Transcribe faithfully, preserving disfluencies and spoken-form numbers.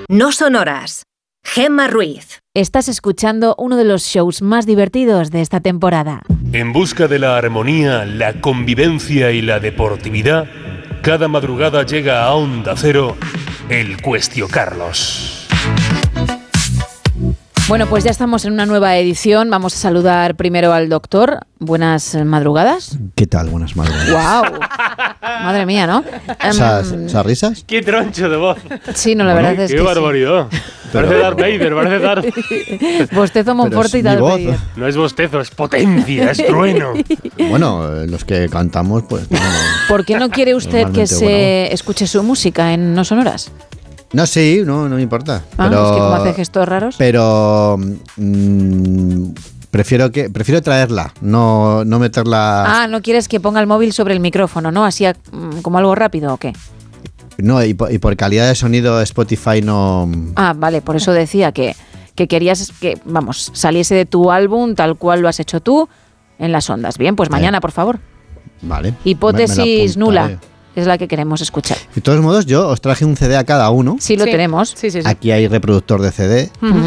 No Sonoras. Gemma Ruiz. Estás escuchando uno de los shows más divertidos de esta temporada. En busca de la armonía, la convivencia y la deportividad, cada madrugada llega a Onda Cero el Cuestio Carlos. Bueno, pues ya estamos en una nueva edición. Vamos a saludar primero al doctor. Buenas madrugadas. ¿Qué tal? Buenas madrugadas. ¡Wow! Madre mía, ¿no? ¿Esas, Um, esas risas? ¡Qué troncho de voz! Sí, no, la Bueno, verdad es ¡qué que barbaridad! sí. Parece Pero- Darth Vader, parece Darth... Bostezo, Monforte y Pero es tal. mi voz. Vader. No es bostezo, es potencia, es trueno. Bueno, eh, los que cantamos, pues... No, ¿Por qué no quiere usted que Normalmente, se bueno. escuche su música en No Sonoras? no sí, no, no me importa. Ah, pero, es que como hace gestos raros. Pero... mm, prefiero que prefiero traerla, no, no meterla... Ah, ¿no quieres que ponga el móvil sobre el micrófono, no? Así a- mm, como algo rápido o qué? No, y por, y por calidad de sonido Spotify no... Ah, vale, por eso decía que, que querías que, vamos, saliese de tu álbum tal cual lo has hecho tú en las ondas. Bien, pues mañana, por favor. Vale. Hipótesis me- me la nula apuntaré. es la que queremos escuchar. De todos modos, yo os traje un C D a cada uno. Sí, lo Sí. tenemos. Sí, sí, sí. Aquí hay reproductor de C D. Ujú.